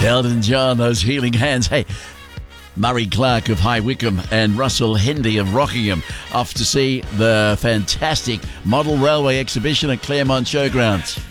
Elton John, those healing hands. Hey, Murray Clark of High Wycombe and Russell Hendy of Rockingham off to see the fantastic Model Railway exhibition at Claremont Showgrounds.